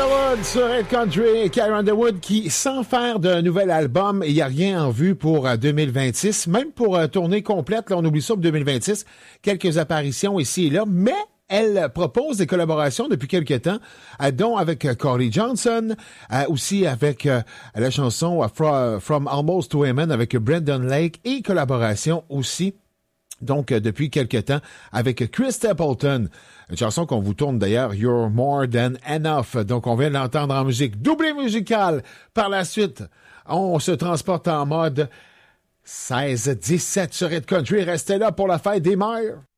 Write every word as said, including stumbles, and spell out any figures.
Underwood sur Red Country. Carrie Underwood qui, sans faire de nouvel album, il n'y a rien en vue pour deux mille vingt-six. Même pour euh, tournée complète, là, on oublie ça pour deux mille vingt-six. Quelques apparitions ici et là, mais elle propose des collaborations depuis quelques temps, euh, dont avec euh, Corey Johnson, euh, aussi avec euh, la chanson euh, From Almost to Women avec Brendan Lake et collaboration aussi. Donc, euh, depuis quelque temps, avec Chris Stapleton, une chanson qu'on vous tourne d'ailleurs, You're More Than Enough. Donc, on vient de l'entendre en musique, doublé musical. Par la suite, on se transporte en mode seize dix-sept sur Red Country. Restez là pour la fête des mères.